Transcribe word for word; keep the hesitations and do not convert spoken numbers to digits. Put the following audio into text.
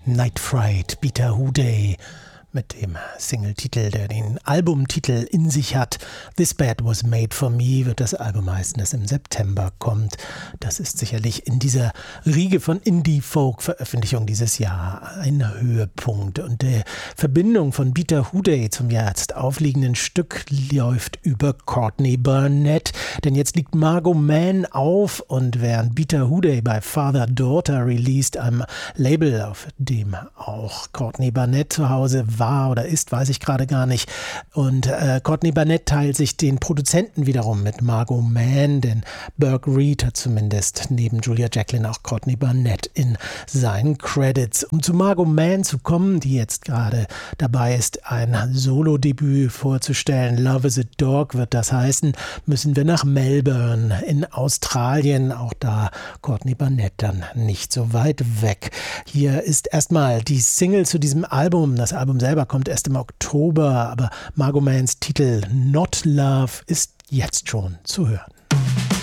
Night Fright, Peter Houday mit dem Singletitel, der den Albumtitel in sich hat. This Bed Was Made For Me wird das Album heißen, das im September kommt. Das ist sicherlich in dieser Riege von Indie-Folk-Veröffentlichungen dieses Jahr ein Höhepunkt. Und die Verbindung von Peter Houday zum jetzt aufliegenden Stück läuft über Courtney Barnett. Denn jetzt liegt Margot Mann auf und während Peter Houday bei Father Daughter released, einem Label, auf dem auch Courtney Barnett zu Hause war, war oder ist, weiß ich gerade gar nicht. Und äh, Courtney Barnett teilt sich den Produzenten wiederum mit Margot Mann, denn Burke Reed hat zumindest neben Julia Jacklin auch Courtney Barnett in seinen Credits. Um zu Margot Mann zu kommen, die jetzt gerade dabei ist, ein Solo-Debüt vorzustellen, Love is a Dog wird das heißen, müssen wir nach Melbourne in Australien, auch da Courtney Barnett dann nicht so weit weg. Hier ist erstmal die Single zu diesem Album. Das Album selber kommt erst im Oktober, aber Margot Manns Titel Not Love ist jetzt schon zu hören.